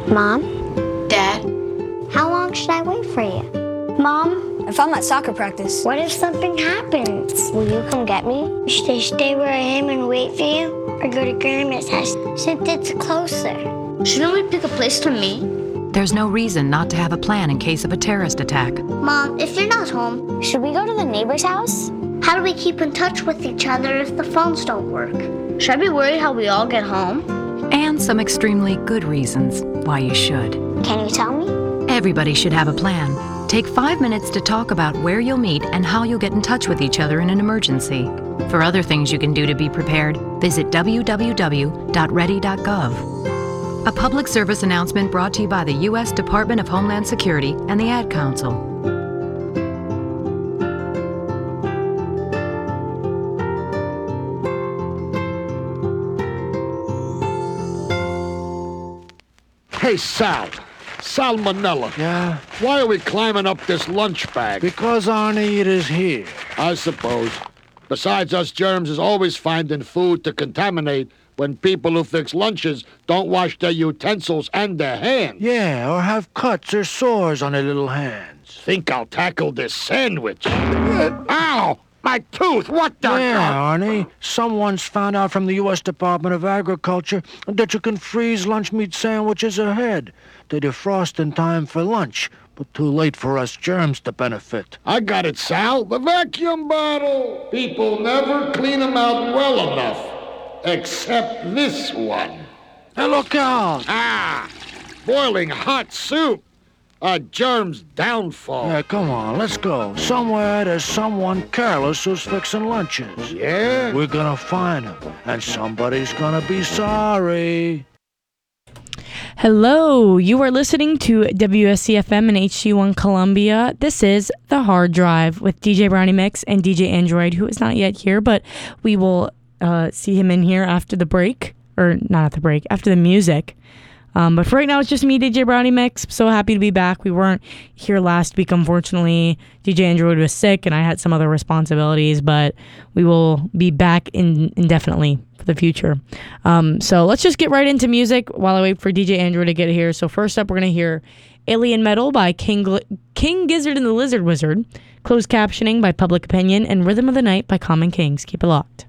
Mom? Dad? How long should I wait for you? Mom? If I'm at soccer practice. What if something happens? Will you come get me? Should I stay where I am and wait for you? Or go to Grandma's house since it's closer? Shouldn't we pick a place to meet? There's no reason not to have a plan in case of a terrorist attack. Mom, if you're not home, should we go to the neighbor's house? How do we keep in touch with each other if the phones don't work? Should I be worried how we all get home? And some extremely good reasons why you should. Can you tell me? Everybody should have a plan. Take 5 minutes to talk about where you'll meet and how you'll get in touch with each other in an emergency. For other things you can do to be prepared, visit www.ready.gov. A public service announcement brought to you by the U.S. Department of Homeland Security and the Ad Council. Hey, Sal. Salmonella. Yeah? Why are we climbing up this lunch bag? Because Arnie, it is here. I suppose. Besides, us germs is always finding food to contaminate when people who fix lunches don't wash their utensils and their hands. Yeah, or have cuts or sores on their little hands. Think I'll tackle this sandwich. Ow! My tooth! What the... Yeah, Arnie. Someone's found out from the U.S. Department of Agriculture that you can freeze lunch meat sandwiches ahead. They defrost in time for lunch, but too late for us germs to benefit. I got it, Sal. The vacuum bottle. People never clean them out well enough. Except this one. Hey, look out! Ah! Boiling hot soup. A germ's downfall. Yeah, come on, let's go. Somewhere there's someone careless who's fixing lunches. Yeah? We're gonna find him, and somebody's gonna be sorry. Hello, you are listening to WSCFM and HD1 Columbia. This is The Hard Drive with DJ Brownie Mix and DJ Android, who is not yet here, but we will see him in here after the break. Or not at the break, after the music. But for right now, it's just me, DJ Brownie Mix. So happy to be back. We weren't here last week, unfortunately. DJ Android was sick, and I had some other responsibilities, but we will be back indefinitely for the future. So let's just get right into music while I wait for DJ Android to get here. So first up, we're going to hear Alien Metal by King Gizzard and the Lizard Wizard, closed captioning by Public Opinion, and Rhythm of the Night by Common Kings. Keep it locked.